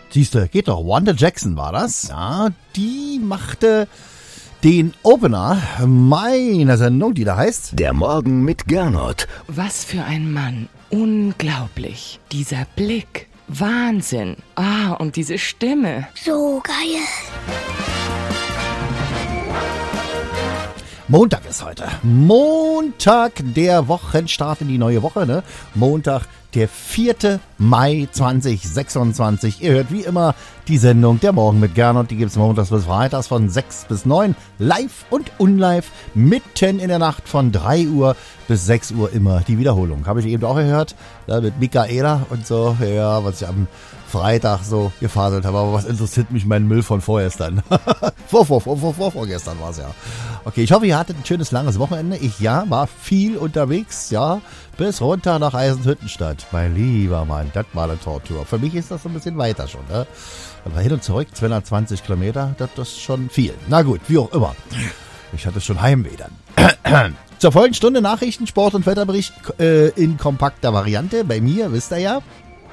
Siehste, geht doch. Wanda Jackson war das. Ja, die machte den Opener meiner Sendung, die da heißt Der Morgen mit Gernot. Was für ein Mann. Unglaublich. Dieser Blick. Wahnsinn. Und diese Stimme. So geil. Montag ist heute. Montag, der Wochenstart in die neue Woche, ne? Montag, der 4. Mai 2026. Ihr hört wie immer die Sendung Der Morgen mit Gernot. Die gibt's montags bis freitags von 6 bis 9. Live und unlive. Mitten in der Nacht von 3 Uhr bis 6 Uhr immer die Wiederholung. Habe ich eben auch gehört. Da mit Michaela und so. Ja, was ich am Freitag so gefaselt habe. Aber was interessiert mich mein Müll von vorgestern? Vorgestern war es ja. Okay, ich hoffe, ihr hattet ein schönes, langes Wochenende. Ich war viel unterwegs, ja. Bis runter nach Eisenhüttenstadt. Mein lieber Mann, das war eine Tortur. Für mich ist das so ein bisschen weiter schon, ne? Aber hin und zurück, 220 Kilometer, das ist schon viel. Na gut, wie auch immer. Ich hatte schon Heimweh dann. Zur folgenden Stunde Nachrichten, Sport und Wetterbericht in kompakter Variante. Bei mir, wisst ihr ja.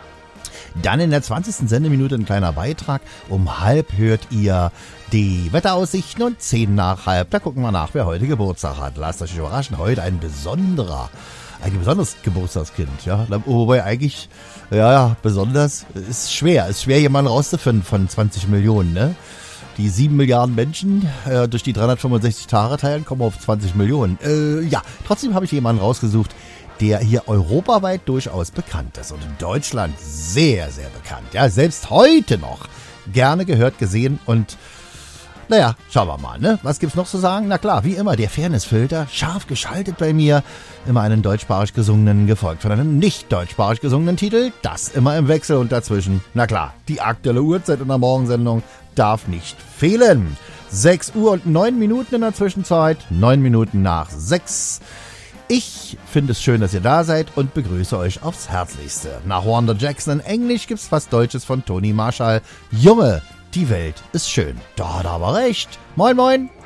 Dann in der 20. Sendeminute ein kleiner Beitrag. Um 12:30 hört ihr die Wetteraussichten und 10 nach 12:30. Da gucken wir nach, wer heute Geburtstag hat. Lasst euch überraschen, heute ein besonderes Geburtstagskind. Ja? Wobei eigentlich, besonders, ist schwer jemanden rauszufinden von 20 Millionen. Ne? Die 7 Milliarden Menschen durch die 365 Tage teilen, kommen auf 20 Millionen. Trotzdem habe ich jemanden rausgesucht, der hier europaweit durchaus bekannt ist und in Deutschland sehr, sehr bekannt. Ja, selbst heute noch gerne gehört, gesehen und schauen wir mal, ne? Was gibt's noch zu sagen? Na klar, wie immer, der Fairnessfilter, scharf geschaltet bei mir, immer einen deutschsprachig gesungenen, gefolgt von einem nicht deutschsprachig gesungenen Titel, das immer im Wechsel und dazwischen. Na klar, die aktuelle Uhrzeit in der Morgensendung darf nicht fehlen. 6 Uhr und 9 Minuten in der Zwischenzeit, 9 Minuten nach 6. Ich finde es schön, dass ihr da seid und begrüße euch aufs Herzlichste. Nach Wanda Jackson in Englisch gibt's was Deutsches von Toni Marshall. Junge, die Welt ist schön. Da hat er aber recht. Moin, moin.